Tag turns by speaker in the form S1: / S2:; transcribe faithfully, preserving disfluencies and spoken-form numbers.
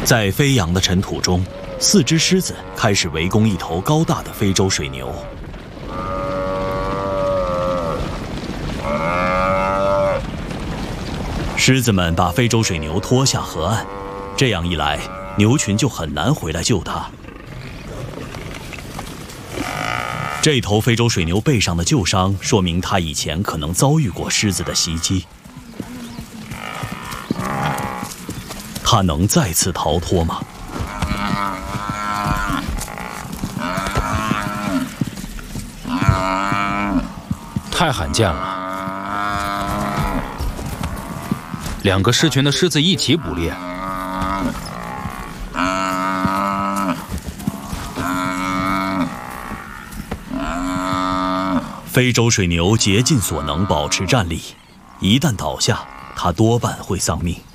S1: 在飞扬的尘土中，四只狮子开始围攻一头高大的非洲水牛。狮子们把非洲水牛拖下河岸，这样一来，牛群就很难回来救它。这头非洲水牛背上的旧伤，说明它以前可能遭遇过狮子的袭击。它能再次逃脱吗？
S2: 太罕见了！两个狮群的狮子一起捕猎。
S1: 非洲水牛竭尽所能保持站立，一旦倒下，它多半会丧命。